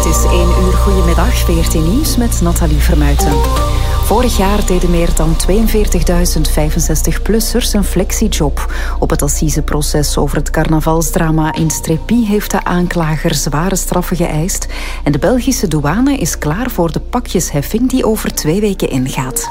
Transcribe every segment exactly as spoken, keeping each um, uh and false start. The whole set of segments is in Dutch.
Het is één uur. Goedemiddag, V R T Nieuws met Nathalie Vermuijten. Vorig jaar deden meer dan tweeënveertigduizend vijfenzestig-plussers een flexiejob. Op het assiseproces over het carnavalsdrama in Strépy heeft de aanklager zware straffen geëist. En de Belgische douane is klaar voor de pakjesheffing die over twee weken ingaat.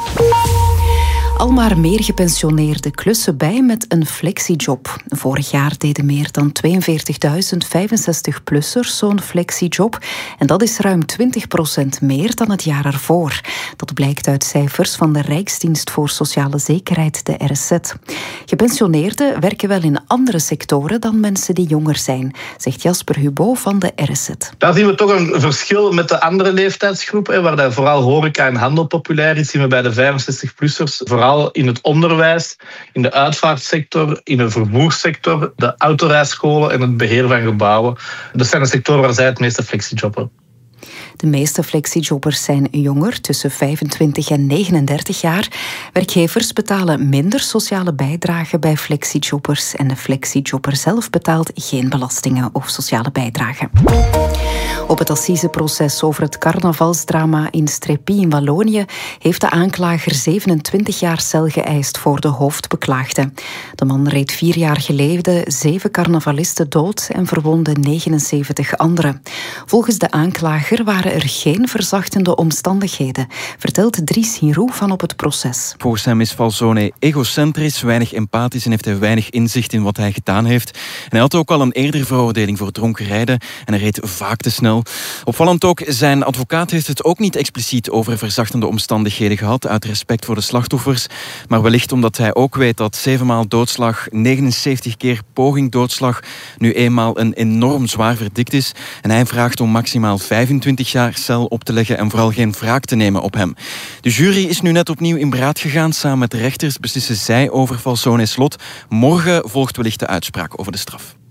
Al maar meer gepensioneerden klussen bij met een flexiejob. Vorig jaar deden meer dan tweeënveertigduizend vijfenzestig-plussers zo'n flexiejob. En dat is ruim twintig procent meer dan het jaar ervoor. Dat blijkt uit cijfers van de Rijksdienst voor Sociale Zekerheid, de R S Z. Gepensioneerden werken wel in andere sectoren dan mensen die jonger zijn, zegt Jasper Hubo van de R S Z. Daar zien we toch een verschil met de andere leeftijdsgroepen, waar daar vooral horeca en handel populair is, zien we bij de vijfenzestig-plussers vooral in het onderwijs, in de uitvaartsector, in de vervoerssector, de autorijscholen en het beheer van gebouwen. Dat zijn de sectoren waar zij het meeste flexijobben. De meeste flexiejobbers zijn jonger, tussen vijfentwintig en negenendertig jaar. Werkgevers betalen minder sociale bijdragen bij flexiejobbers en de flexijobber zelf betaalt geen belastingen of sociale bijdragen. Op het assiseproces over het carnavalsdrama in Strépy in Wallonië heeft de aanklager zevenentwintig jaar cel geëist voor de hoofdbeklaagde. De man reed vier jaar geleden zeven carnavalisten dood en verwondde negenenzeventig anderen. Volgens de aanklager waren er geen verzachtende omstandigheden, vertelt Dries Hirou van op het proces. Volgens hem is Falzone egocentrisch, weinig empathisch en heeft hij weinig inzicht in wat hij gedaan heeft. En hij had ook al een eerdere veroordeling voor dronken rijden en hij reed vaak te snel. Opvallend ook, zijn advocaat heeft het ook niet expliciet over verzachtende omstandigheden gehad, uit respect voor de slachtoffers. Maar wellicht omdat hij ook weet dat zevenmaal doodslag, negenenzeventig keer poging doodslag, nu eenmaal een enorm zwaar verdikt is. En hij vraagt om maximaal vijfentwintig jaar cel op te leggen en vooral geen wraak te nemen op hem. De jury is nu net opnieuw in beraad gegaan. Samen met de rechters beslissen zij over Falzone's lot. Morgen volgt wellicht de uitspraak over de straf.